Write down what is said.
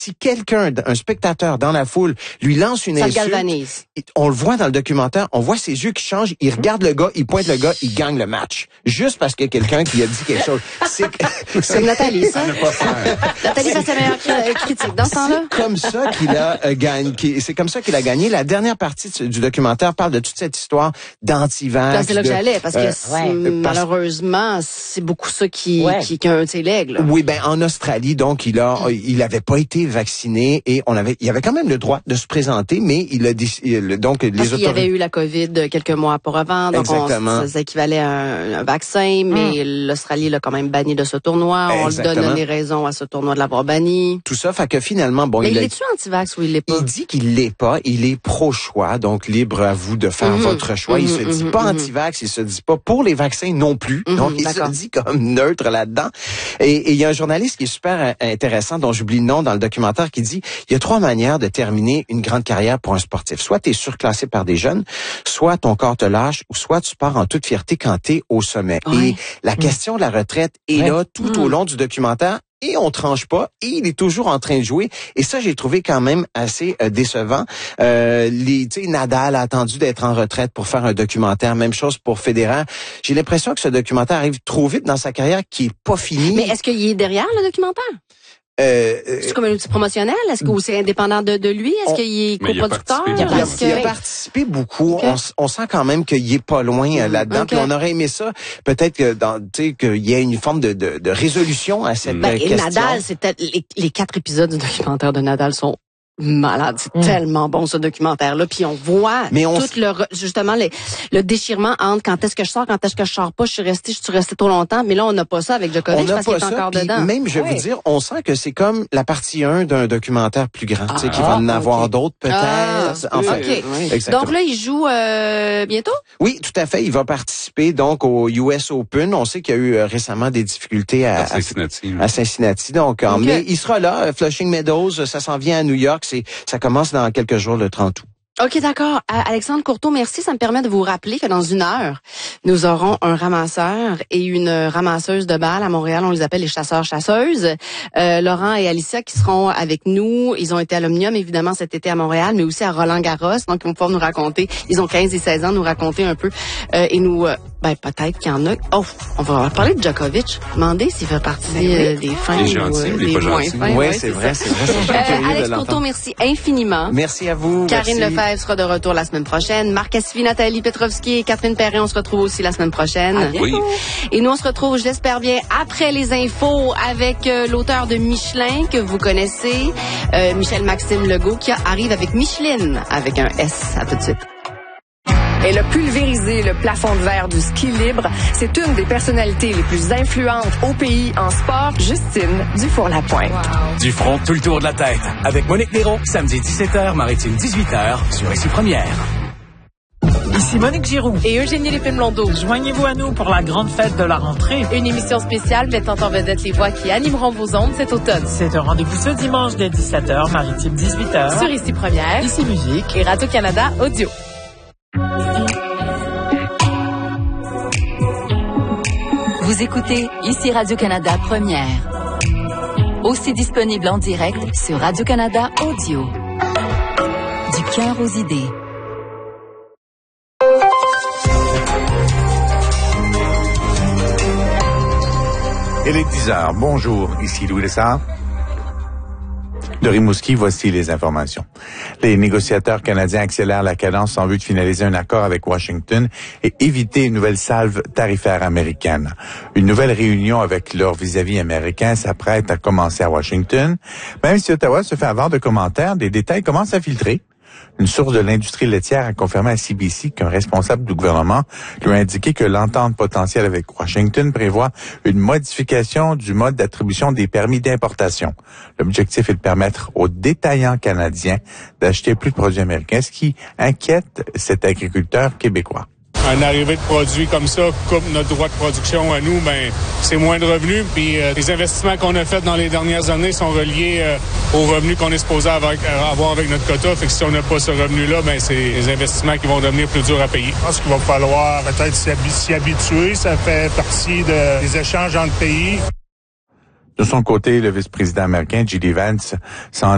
Si quelqu'un, un spectateur dans la foule, lui lance une insulte, ça le galvanise. On le voit dans le documentaire, on voit ses yeux qui changent, il regarde le gars, il pointe le gars, il gagne le match. Juste parce qu'il y a quelqu'un qui a dit quelque chose. C'est comme Nathalie, ça. Nathalie fait sa meilleure critique dans ce temps-là. C'est comme ça qu'il a gagné. C'est comme ça qu'il a gagné. La dernière partie du documentaire parle de toute cette histoire d'anti-vax. C'est là que j'allais, parce que malheureusement, c'est beaucoup ça qui a un l'aigle. Oui, ben en Australie, donc il avait pas été vacciné et il avait quand même le droit de se présenter, mais il a donc les autorités. Il y avait eu la COVID quelques mois auparavant, donc ça équivalait à un vaccin, mais l'Australie l'a quand même banni de ce tournoi. On lui donne les raisons à ce tournoi de l'avoir banni. Tout ça fait que finalement, bon, mais il est-tu anti-vax ou il l'est pas? Il dit qu'il l'est pas, il est pro-choix, donc libre à vous de faire votre choix. Il se dit pas anti-vax, il se dit pas pour les vaccins non plus, donc il se dit comme neutre là-dedans. Et il y a un journaliste qui est super intéressant, dont j'oublie le nom dans le documentaire, qui dit il y a 3 manières de terminer une grande carrière pour un sportif. Soit tu es surclassé par des jeunes, soit ton corps te lâche, ou soit tu pars en toute fierté quand tu es au sommet. Oui. Et la question de la retraite est là tout au long du documentaire. Et on tranche pas, et il est toujours en train de jouer. Et ça, j'ai trouvé quand même assez décevant. Nadal a attendu d'être en retraite pour faire un documentaire. Même chose pour Federer. J'ai l'impression que ce documentaire arrive trop vite dans sa carrière, qui est pas fini. Mais est-ce qu'il est derrière le documentaire? C'est comme un outil promotionnel? Est-ce que c'est indépendant de lui? Est-ce qu'il est coproducteur? Il a participé beaucoup. Okay. On sent quand même qu'il est pas loin là-dedans. Puis on aurait aimé ça, peut-être que qu'il y ait une forme de résolution à cette question. Et Nadal, c'était les 4 épisodes du documentaire de Nadal sont malade, c'est tellement bon ce documentaire-là, puis on voit justement le déchirement entre quand est-ce que je sors, quand est-ce que je sors pas, je suis resté trop longtemps, mais là on n'a pas ça avec Djokovic parce qu'il est encore dedans. Même je vais vous dire, on sent que c'est comme la partie 1 d'un documentaire plus grand, tu sais qu'il va en avoir d'autres peut-être. Enfin, donc là il joue bientôt? Oui, tout à fait, il va participer donc au US Open. On sait qu'il y a eu récemment des difficultés à Cincinnati. Donc mais il sera là, Flushing Meadows, ça s'en vient à New York. Ça commence dans quelques jours, le 30 août. OK, d'accord. Alexandre Courteau, merci. Ça me permet de vous rappeler que dans 1 heure, nous aurons un ramasseur et une ramasseuse de balles à Montréal. On les appelle les chasseurs-chasseuses. Laurent et Alicia qui seront avec nous. Ils ont été à l'Omnium, évidemment, cet été à Montréal, mais aussi à Roland-Garros. Donc, ils vont pouvoir nous raconter. Ils ont 15 et 16 ans, nous raconter un peu. Et nous... peut-être qu'il y en a. Oh, on va parler de Djokovic. Demander s'il fait partie des fins ou des moins fins. Oui, c'est vrai. Alex Courteau, merci infiniment. Merci à vous. Karine Lefebvre sera de retour la semaine prochaine. Marc Cassivi, Nathalie Petrovski et Catherine Perret, on se retrouve aussi la semaine prochaine. Oui. Et nous, on se retrouve, je l'espère bien, après les infos avec l'auteur de Michelin que vous connaissez, Michel-Maxime Legault, qui arrive avec Micheline, avec un S. À tout de suite. Elle a pulvérisé le plafond de verre du ski libre. C'est une des personnalités les plus influentes au pays en sport, Justine Dufour-Lapointe. Wow. Du front, tout le tour de la tête. Avec Monique Néron, samedi 17h, Maritime 18h, sur Ici Première. Ici Monique Giroux et Eugénie Lépine-Blondeau. Joignez-vous à nous pour la grande fête de la rentrée. Une émission spéciale mettant en vedette les voix qui animeront vos ondes cet automne. C'est un rendez-vous ce dimanche dès 17h, Maritime 18h. Sur Ici Première, Ici Musique et Radio-Canada Audio. Vous écoutez Ici Radio-Canada Première. Aussi disponible en direct sur Radio-Canada Audio. Du cœur aux idées. Il est 10h. Bonjour, ici Louis Lessard. De Rimouski, voici les informations. Les négociateurs canadiens accélèrent la cadence en vue de finaliser un accord avec Washington et éviter une nouvelle salve tarifaire américaine. Une nouvelle réunion avec leurs vis-à-vis américains s'apprête à commencer à Washington. Même si Ottawa se fait avoir de commentaires, des détails commencent à filtrer. Une source de l'industrie laitière a confirmé à CBC qu'un responsable du gouvernement lui a indiqué que l'entente potentielle avec Washington prévoit une modification du mode d'attribution des permis d'importation. L'objectif est de permettre aux détaillants canadiens d'acheter plus de produits américains, ce qui inquiète cet agriculteur québécois. Une arrivée de produits comme ça coupe notre droit de production à nous, c'est moins de revenus. Puis les investissements qu'on a faits dans les dernières années sont reliés aux revenus qu'on est supposé avoir avec notre quota. Fait que si on n'a pas ce revenu-là, c'est des investissements qui vont devenir plus durs à payer. Je pense qu'il va falloir peut-être s'y habituer. Ça fait partie des échanges entre pays. De son côté, le vice-président américain, J.D. Vance, s'en